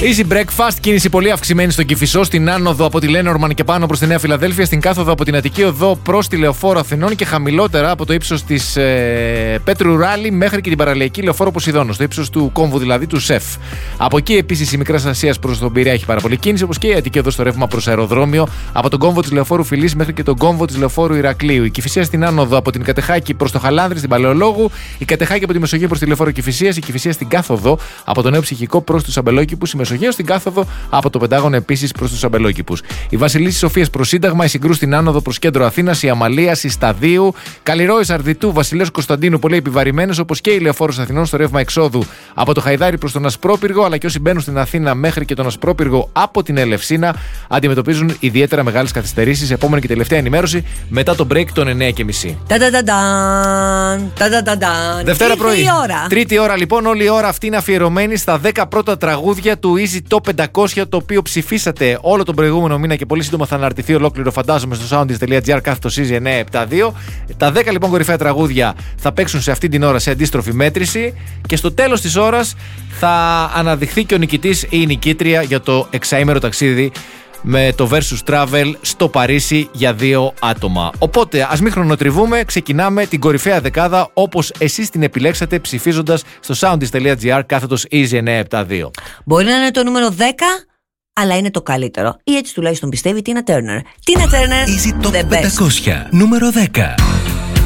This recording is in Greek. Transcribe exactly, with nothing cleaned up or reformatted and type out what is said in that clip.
Easy breakfast, κίνηση πολύ αυξημένη στον Κηφισό, στην άνοδο από τη Λένορμαν και πάνω προς τη Νέα Φιλαδέλφια, στην κάθοδο από την Αττική Οδό προς τη Λεωφόρο Αθηνών και χαμηλότερα από το ύψος της ε, Πέτρου Ράλη μέχρι και την παραλιακή Λεωφόρο Ποσειδώνος, στο ύψος του κόμβου δηλαδή του ΣΕΦ. Από εκεί επίσης η Μικράς Ασίας προς τον Πειραιά έχει πάρα πολύ κίνηση, όπως και η Αττική Οδό στο ρεύμα προς αεροδρόμιο, από τον κόμβο της Λεωφόρου Φιλής μέχρι και τον κόμβο της Λεωφόρου Ηρακλείου. Η Κηφισία στην άνοδο από την Κατεχάκη προς το Χαλάνδρη, στην Παλαιολόγου, η Κατεχάκη από τη Μεσογείο προς τη Λεωφόρο Κηφισίας, η Κηφισία στην κάθοδο από το Νέο Ψυχικό προς τους Αμπελόκηπους, η Μεσογείο στην κάθοδο από το Πεντάγωνο επίσης προς τους Αμπελόκηπους. Η Βασιλίσσης Σοφίας προς Σύνταγμα, η Συγκρού στην άνοδο προς κέντρο Αθήνας, η Αμαλίας, η Σταδίου, Καλλιρόης Αρδιτού, Βασιλέως Κωνσταντίνου πολύ επιβαρημένες, όπως και η Λεωφόρος Αθηνών στο ρεύμα εξόδου από το Χαϊδάρι προς τον Ασπρόπυργο, αλλά και όσοι μπαίνουν στην Αθήνα μέχρι και τον Ασπρόπυργο από την Ελευσίνα αντιμετωπίζουν ιδιαίτερα μεγάλες καθυστερήσεις. Επόμενη και τελευταία ενημέρωση μετά το break των εννιά και μισή. Δευτέρα πρωί. Τρίτη ώρα λοιπόν, όλη η ώρα αυτή είναι αφιερωμένη στα δέκα πρώτα τραγούδια του Easy Top πεντακόσια, το οποίο ψηφίσατε όλο τον προηγούμενο μήνα και πολύ σύντομα θα αναρτηθεί ολόκληρο, φαντάζομαι, στο soundis.gr κάθετος Easy εννιά επτά δύο. Τα δέκα λοιπόν κορυφαία τραγούδια θα παίξουν σε αυτή την ώρα σε αντίστροφη μέτρηση και στο τέλος της ώρας θα αναδειχθεί και ο νικητής ή η νικήτρια για το εξαήμερο ταξίδι με το Versus Travel στο Παρίσι για δύο άτομα. Οπότε ας μην χρονοτριβούμε, ξεκινάμε την κορυφαία δεκάδα όπως εσείς την επιλέξατε ψηφίζοντας στο soundis.gr κάθετος Easy εννιά επτά δύο. Μπορεί να είναι το νούμερο δέκα, αλλά είναι το καλύτερο. Ή έτσι τουλάχιστον πιστεύει η Τίνα Τέρνερ. Τίνα Τέρνερ, Easy Top πεντακόσια, νούμερο δέκα.